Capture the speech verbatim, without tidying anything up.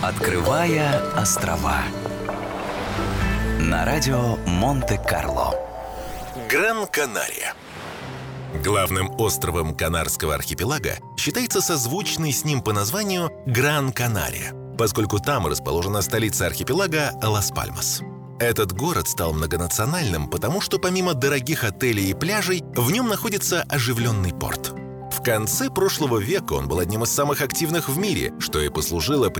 Открывая острова на радио Монте-Карло. Гран-Канария. Главным островом Канарского архипелага считается созвучный с ним по названию Гран-Канария, поскольку там расположена столица архипелага Лас-Пальмас. Этот город стал многонациональным, потому что помимо дорогих отелей и пляжей, в нем находится оживленный порт. В конце прошлого века он был одним из самых активных в мире, что и послужило